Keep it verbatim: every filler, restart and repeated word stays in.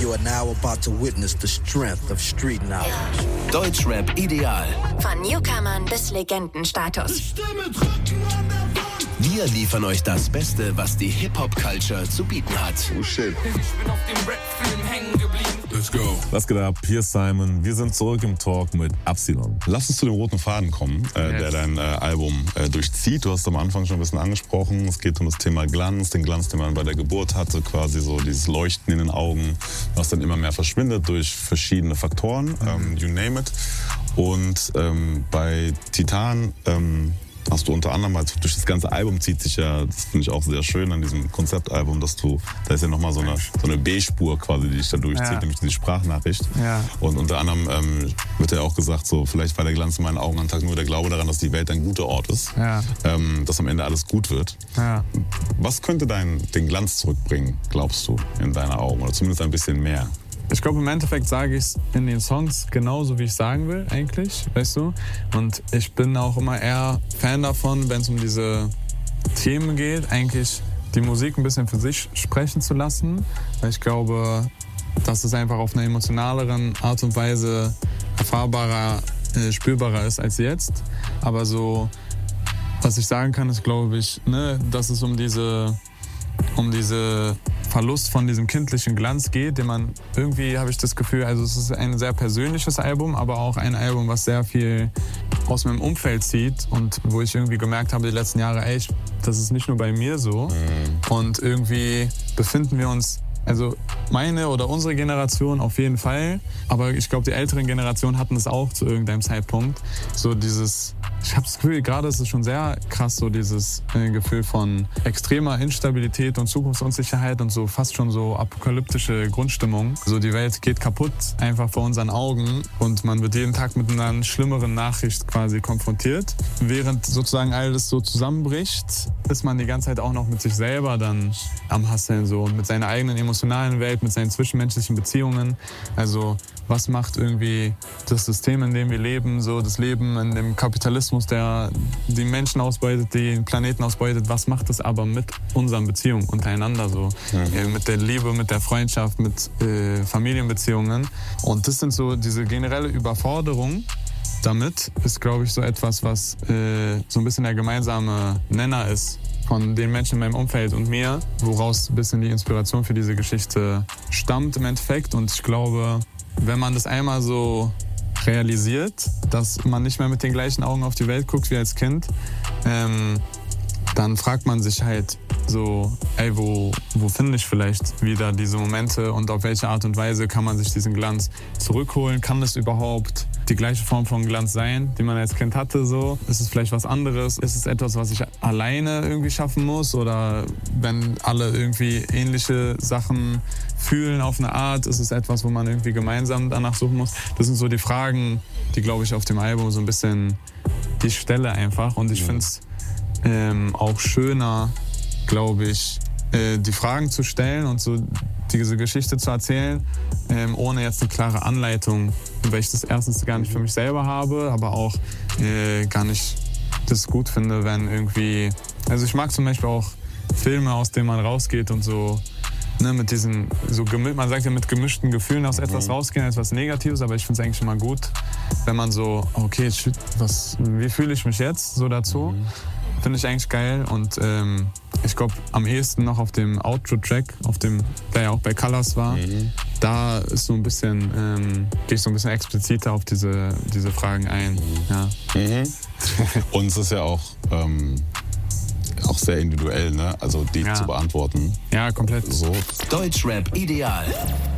You are now about to witness the strength of street knowledge. Deutschrap ideal. Von Newcomern bis Legendenstatus. Wir liefern euch das Beste, was die Hip-Hop-Culture zu bieten hat. Oh shit. Ich bin auf dem Rap-Film hängen geblieben. Let's go. Was geht ab? Hier ist Simon. Wir sind zurück im Talk mit Absilon. Lass uns zu dem roten Faden kommen, äh, yes. der dein äh, Album äh, durchzieht. Du hast am Anfang schon ein bisschen angesprochen. Es geht um das Thema Glanz, den Glanz, den man bei der Geburt hatte, quasi so dieses Leuchten in den Augen, was dann immer mehr verschwindet durch verschiedene Faktoren, mhm. ähm, you name it. Und ähm, bei Titan ähm, hast du unter anderem, also durch das ganze Album zieht sich ja, das finde ich auch sehr schön an diesem Konzeptalbum, dass du, da ist ja nochmal so eine, so eine B-Spur quasi, die dich da durchzieht, ja. nämlich diese Sprachnachricht. Ja. Und unter anderem ähm, wird ja auch gesagt, so vielleicht war der Glanz in meinen Augen am Tag nur der Glaube daran, dass die Welt ein guter Ort ist, ja. ähm, dass am Ende alles gut wird. Ja. Was könnte dein, den Glanz zurückbringen, glaubst du, in deine Augen? Oder zumindest ein bisschen mehr? Ich glaube, im Endeffekt sage ich es in den Songs genauso, wie ich sagen will, eigentlich, weißt du? Und ich bin auch immer eher Fan davon, wenn es um diese Themen geht, eigentlich die Musik ein bisschen für sich sprechen zu lassen. Weil ich glaube, dass es einfach auf einer emotionaleren Art und Weise erfahrbarer, äh, spürbarer ist als jetzt. Aber so, was ich sagen kann, ist, glaube ich, ne, dass es um diese, um diese Verlust von diesem kindlichen Glanz geht, den man irgendwie, habe ich das Gefühl, also es ist ein sehr persönliches Album, aber auch ein Album, was sehr viel aus meinem Umfeld zieht und wo ich irgendwie gemerkt habe die letzten Jahre, ey, das ist nicht nur bei mir so. Mhm. Und irgendwie befinden wir uns, also meine oder unsere Generation auf jeden Fall, aber ich glaube, die älteren Generationen hatten das auch zu irgendeinem Zeitpunkt. So dieses, ich habe das Gefühl, gerade ist es schon sehr krass, so dieses äh, Gefühl von extremer Instabilität und Zukunftsunsicherheit und so fast schon so apokalyptische Grundstimmung. So die Welt geht kaputt einfach vor unseren Augen und man wird jeden Tag mit einer schlimmeren Nachricht quasi konfrontiert. Während sozusagen alles so zusammenbricht, ist man die ganze Zeit auch noch mit sich selber dann am Hasseln so und mit seiner eigenen emotionalen Welt, mit seinen zwischenmenschlichen Beziehungen. Also was macht irgendwie das System, in dem wir leben, so das Leben in dem Kapitalismus, der die Menschen ausbeutet, den Planeten ausbeutet, was macht das aber mit unseren Beziehungen untereinander so? Mhm. Mit der Liebe, mit der Freundschaft, mit äh, Familienbeziehungen. Und das sind so diese generelle Überforderung. Damit ist, glaube ich, so etwas, was äh, so ein bisschen der gemeinsame Nenner ist von den Menschen in meinem Umfeld und mir, woraus ein bisschen die Inspiration für diese Geschichte stammt im Endeffekt. Und ich glaube, wenn man das einmal so realisiert, dass man nicht mehr mit den gleichen Augen auf die Welt guckt wie als Kind, ähm, dann fragt man sich halt so, ey, wo, wo finde ich vielleicht wieder diese Momente und auf welche Art und Weise kann man sich diesen Glanz zurückholen? Kann das überhaupt die gleiche Form von Glanz sein, die man als Kind hatte? So? Ist es vielleicht was anderes? Ist es etwas, was ich alleine irgendwie schaffen muss? Oder wenn alle irgendwie ähnliche Sachen fühlen auf eine Art, ist es etwas, wo man irgendwie gemeinsam danach suchen muss? Das sind so die Fragen, die, glaube ich, auf dem Album so ein bisschen die Stelle einfach. Und ich finde es ähm, auch schöner, glaube ich, äh, die Fragen zu stellen und so diese Geschichte zu erzählen, ähm, ohne jetzt eine klare Anleitung, weil ich das erstens gar nicht für mich selber habe, aber auch äh, gar nicht das gut finde, wenn irgendwie, also ich mag zum Beispiel auch Filme, aus denen man rausgeht und so, ne, mit diesen, so man sagt ja mit gemischten Gefühlen aus etwas rausgehen, etwas Negatives, aber ich finde es eigentlich immer gut, wenn man so, okay, was, wie fühle ich mich jetzt so dazu? Mhm. Finde ich eigentlich geil und ähm, ich glaube am ehesten noch auf dem Outro-Track, auf dem, der ja auch bei Colors war, mhm. da ist so ein bisschen, ähm, gehe ich so ein bisschen expliziter auf diese, diese Fragen ein. Mhm. Ja. Mhm. Und es ist ja auch, ähm, auch sehr individuell, ne? Also die ja. zu beantworten. Ja, komplett. So. Deutschrap ideal.